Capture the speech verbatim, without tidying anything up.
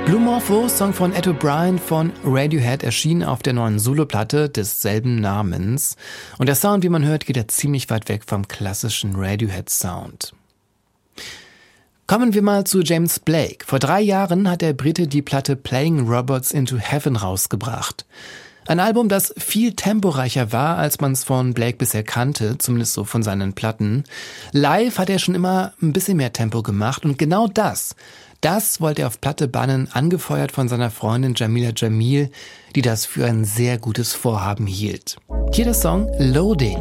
Blue Morpho, Song von Ed O'Brien von Radiohead, erschien auf der neuen Soloplatte desselben Namens. Und der Sound, wie man hört, geht ja ziemlich weit weg vom klassischen Radiohead-Sound. Kommen wir mal zu James Blake. Vor drei Jahren hat der Brite die Platte Playing Robots into Heaven rausgebracht. Ein Album, das viel temporeicher war, als man es von Blake bisher kannte, zumindest so von seinen Platten. Live hat er schon immer ein bisschen mehr Tempo gemacht und genau das, das wollte er auf Platte bannen, angefeuert von seiner Freundin Jamila Jamil, die das für ein sehr gutes Vorhaben hielt. Hier der Song Loading.